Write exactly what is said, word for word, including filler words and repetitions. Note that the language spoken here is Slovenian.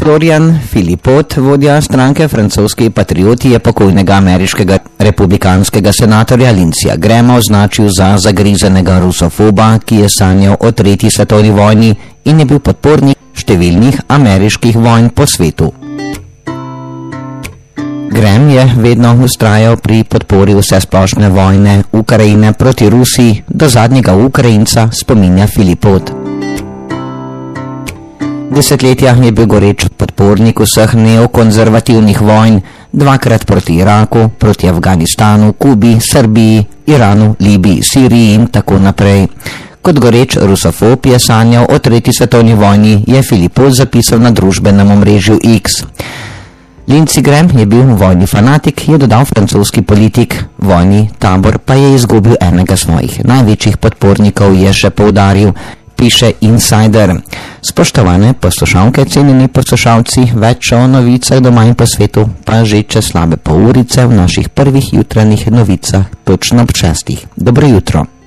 Dorian Philippot, vodja stranke Francoski patrioti, je pokojnega ameriškega republikanskega senatorja Lindseyja Grahama označil za zagrizenega rusofoba, ki je sanjal o tretji svetovni vojni in je bil podpornik številnih ameriških vojn po svetu. Graham je vedno ustrajal pri podpori vsesplošne vojne Ukrajine proti Rusiji, do zadnjega Ukrajinca, spominja Philippot. Desetletja je bil goreč podpornik vseh neokonzervativnih vojn, dvakrat proti Iraku, proti Afganistanu, Kubi, Srbiji, Iranu, Libiji, Siriji in tako naprej. Kot goreč rusofob je sanjal o tretji svetovni vojni, je Philippot zapisal na družbenem omrežju X. Lindsey Graham je bil vojni fanatik, je dodal francoski politik, vojni tabor pa je izgubil enega svojih največjih podpornikov, je še poudaril, piše Insider. Spoštovane poslušalke, cenjeni poslušalci, več o novicah doma in po svetu pa že čez slabe pol urice v naših prvih jutranjih novicah, točno ob šestih. Dobro jutro.